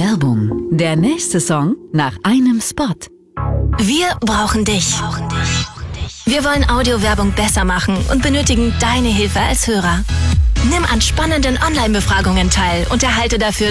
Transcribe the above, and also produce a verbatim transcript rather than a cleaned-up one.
Werbung. Der nächste Song nach einem Spot. Wir brauchen dich. Wir wollen Audiowerbung besser machen und benötigen deine Hilfe als Hörer. Nimm an spannenden Online-Befragungen teil und erhalte dafür